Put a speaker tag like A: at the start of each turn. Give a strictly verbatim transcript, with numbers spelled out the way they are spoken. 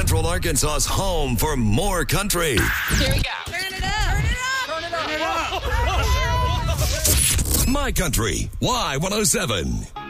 A: Central Arkansas's home for more country.
B: Here we go.
C: Turn it up. Turn it up.
B: Turn it up. Turn it up.
A: My Country, Y one oh seven.